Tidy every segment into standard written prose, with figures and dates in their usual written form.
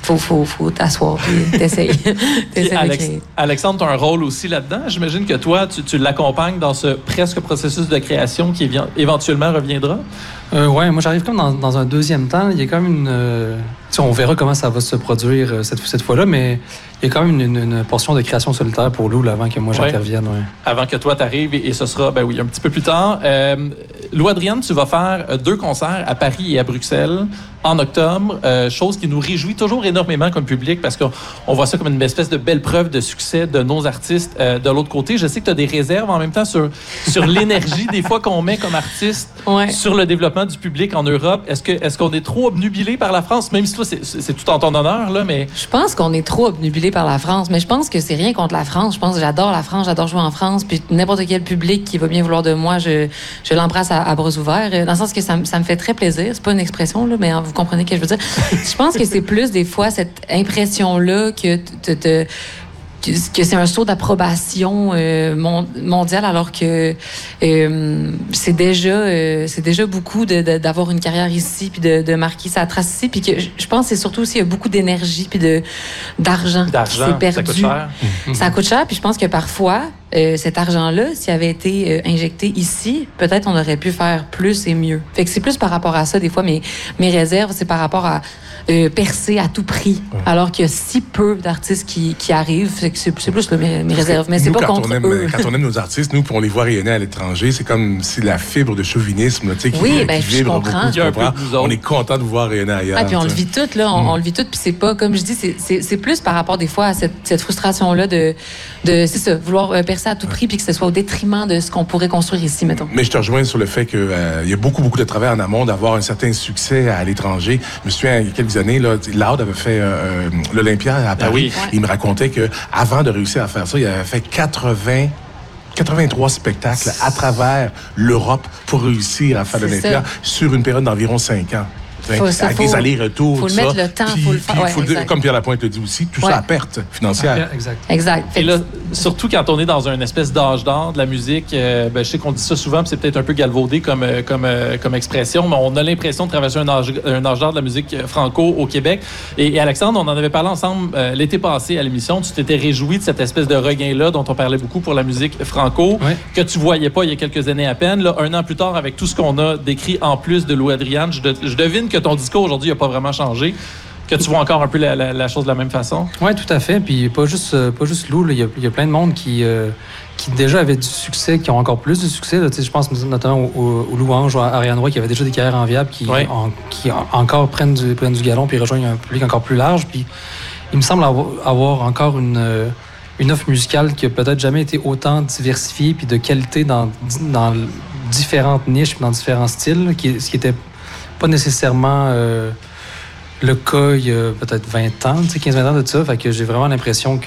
faut t'asseoir et t'essayer de créer. Alexandre, tu as un rôle aussi là-dedans. J'imagine que toi, tu l'accompagnes dans ce presque processus de création qui éventuellement reviendra. Oui, moi j'arrive comme dans un deuxième temps. Il y a comme une... on verra comment ça va se produire cette fois-là, mais il y a quand même une portion de création solitaire pour Lou avant que moi j'intervienne. Ouais. Avant que toi t'arrives, et ce sera un petit peu plus tard. Lou Adrienne, tu vas faire 2 concerts à Paris et à Bruxelles en octobre, chose qui nous réjouit toujours énormément comme public parce qu'on voit ça comme une espèce de belle preuve de succès de nos artistes. De l'autre côté, je sais que tu as des réserves en même temps sur l'énergie des fois qu'on met comme artiste sur le développement du public en Europe. Est-ce qu'on est trop obnubilé par la France, même si toi c'est tout en ton honneur là, mais je pense qu'on est trop obnubilé par la France, mais je pense que c'est rien contre la France. Je pense que j'adore la France, j'adore jouer en France, puis n'importe quel public qui va bien vouloir de moi, je l'embrasse à bras ouverts, dans le sens que ça me fait très plaisir. C'est pas une expression là, mais vous comprenez ce que je veux dire. Je pense que c'est plus des fois cette impression là que c'est un saut d'approbation mondiale, alors que c'est déjà beaucoup d'avoir une carrière ici puis de marquer sa trace ici, puis que je pense que c'est surtout aussi il y a beaucoup d'énergie puis d'argent qui s'est perdu. Ça coûte cher. Ça coûte cher, puis je pense que parfois cet argent-là, s'il avait été injecté ici, peut-être on aurait pu faire plus et mieux. Fait que c'est plus par rapport à ça des fois mes réserves, c'est par rapport à percer à tout prix, alors qu'il y a si peu d'artistes qui arrivent. C'est plus mes réserves, mais c'est pas contre eux. Quand on aime nos artistes, nous, puis on les voit rayonner à l'étranger, c'est comme si la fibre de chauvinisme qui vibre beaucoup. On est content de vous voir rayonner ailleurs. Puis on le vit tout, là. On le vit tout, puis c'est pas, comme je dis, c'est plus par rapport des fois à cette frustration-là de c'est ça, vouloir percer à tout prix, puis que ce soit au détriment de ce qu'on pourrait construire ici, mettons. Mais je te rejoins sur le fait qu'il y a beaucoup de travail en amont, d'avoir un certain succès à l'étranger. Je me souviens, il y a quelques années, Loud avait fait l'Olympia à Paris. Il me racontait qu'avant de réussir à faire ça, il avait fait 83 spectacles à travers l'Europe pour réussir à faire l'Olympia sur une période d'environ 5 ans. Avec des allers-retours. Il faut le mettre le temps, il faut le faire. Comme Pierre Lapointe le dit aussi, tout ça à perte financière. Exact. Et là, surtout quand on est dans une espèce d'âge d'or de la musique, je sais qu'on dit ça souvent, puis c'est peut-être un peu galvaudé comme expression, mais on a l'impression de traverser un âge d'or de la musique franco au Québec. Et Alexandre, on en avait parlé ensemble l'été passé à l'émission. Tu t'étais réjoui de cette espèce de regain-là dont on parlait beaucoup pour la musique franco, que tu voyais pas il y a quelques années à peine. Là, 1 an plus tard, avec tout ce qu'on a décrit en plus de Lou Adrienne, je devine que ton discours aujourd'hui n'a pas vraiment changé, que tu vois encore un peu la chose de la même façon. Oui, tout à fait. Puis pas juste Lou, il y a plein de monde qui déjà avaient du succès, qui ont encore plus de succès. Là. Je pense notamment aux Louanges, à Ariane Roy, qui avaient déjà des carrières enviables, qui encore prennent du galon puis rejoignent un public encore plus large. Puis il me semble avoir encore une offre musicale qui a peut-être jamais été autant diversifiée puis de qualité dans différentes niches puis dans différents styles, ce qui était pas nécessairement le cas il y a peut-être 20 ans, 15-20 ans de ça. Fait que j'ai vraiment l'impression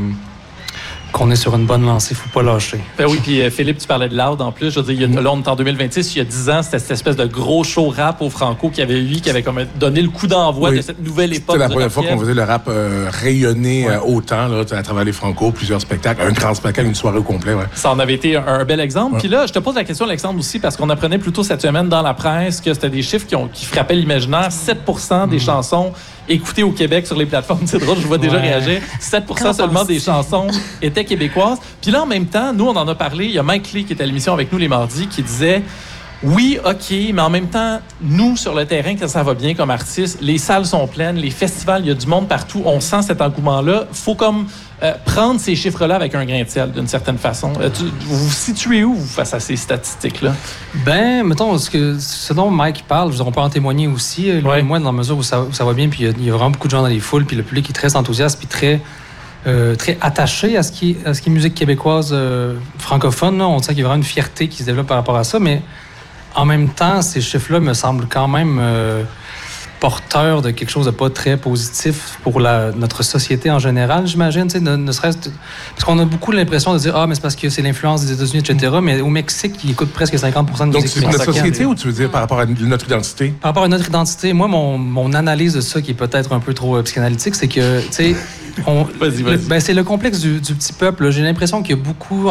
qu'on est sur une bonne lancée. Faut pas lâcher. Ben oui, puis Philippe, tu parlais de Loud en plus. Je veux dire, là, on est en 2026. Il y a 10 ans, c'était cette espèce de gros show rap au Franco qui avait comme donné le coup d'envoi de cette nouvelle époque. C'était la première fois qu'on faisait le rap rayonner autant là, à travers les Franco, plusieurs spectacles, un grand spectacle, une soirée au complet. Ouais. Ça en avait été un bel exemple. Puis là, je te pose la question, Alexandre, aussi, parce qu'on apprenait plus tôt cette semaine dans la presse que c'était des chiffres qui frappaient l'imaginaire. 7% des chansons écoutées au Québec sur les plateformes. C'est drôle, je vois déjà réagir. 7% seulement des chansons étaient québécoises. Puis là, en même temps, nous, on en a parlé. Il y a Mike Lee qui est à l'émission avec nous les mardis qui disait oui, OK, mais en même temps, nous, sur le terrain, quand ça va bien comme artistes, les salles sont pleines, les festivals, il y a du monde partout. On sent cet engouement-là. Il faut comme prendre ces chiffres-là avec un grain de sel, d'une certaine façon. Vous vous situez où, vous, face à ces statistiques-là? Ben, mettons, ce dont Mike parle, on peut en témoigner aussi, lui et moi, dans la mesure où ça va bien, puis il y a vraiment beaucoup de gens dans les foules, puis le public est très enthousiaste, puis très attaché à ce qui est musique québécoise francophone. Là. On sent qu'il y a vraiment une fierté qui se développe par rapport à ça, mais en même temps, ces chiffres-là me semblent quand même porteurs de quelque chose de pas très positif pour notre société en général, j'imagine. Ne serait-ce parce qu'on a beaucoup l'impression de dire « Ah, mais c'est parce que c'est l'influence des États-Unis, etc. » Mais au Mexique, ils écoutent presque 50% de musique. Donc, c'est notre société ou tu veux dire par rapport à notre identité? Par rapport à notre identité, moi, mon analyse de ça, qui est peut-être un peu trop psychanalytique, c'est que, tu sais, Vas-y. c'est le complexe du petit peuple. Là. J'ai l'impression qu'il y a beaucoup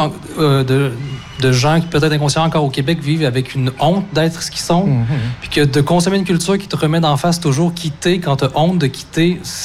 de gens qui, peut-être inconscients encore au Québec, vivent avec une honte d'être ce qu'ils sont. Puis que de consommer une culture qui te remet d'en face toujours quitter, quand tu as honte de quitter,